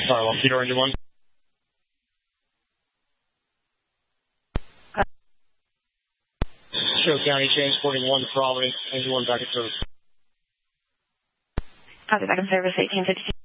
Sorry, well, Peter, engine 1. Show County, transporting 1 to Providence, engine 1 back in service. Copy, back in service, 1852.